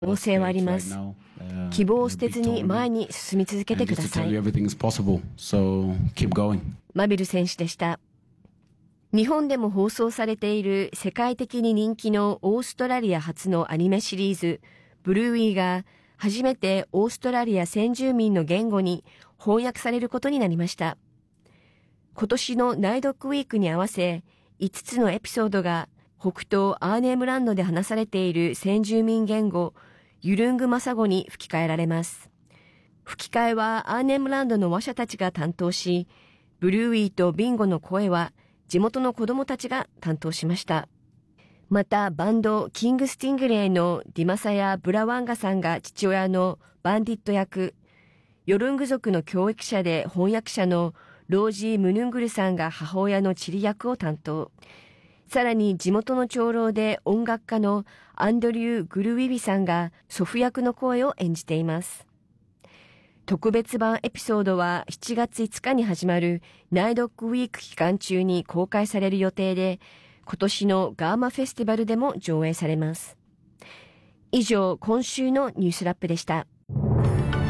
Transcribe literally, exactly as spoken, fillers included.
可能性はあります。希望を捨てずに前に進み続けてください。マビル選手でした。日本でも放送されている世界的に人気のオーストラリア初のアニメシリーズ、ブルーウィーが初めてオーストラリア先住民の言語に翻訳されることになりました。今年のナイドックウィークに合わせ、いつつのエピソードが北東アーネームランドで話されている先住民言語、ユルングマサ語に吹き替えられます。吹き替えはアーネームランドの話者たちが担当し、ブルーウィーとビンゴの声は地元の子供たちが担当しました。またバンドキングスティングレイのディマサヤ・ブラワンガさんが父親のバンディット役、ヨルング族の教育者で翻訳者のロージー・ムヌングルさんが母親のチリ役を担当。さらに地元の長老で音楽家のアンドリュー・グルウィビさんが祖父役の声を演じています。特別版エピソードはしちがついつかに始まるナイドックウィーク期間中に公開される予定で、今年のガーマフェスティバルでも上映されます。以上、今週のニュースラップでした。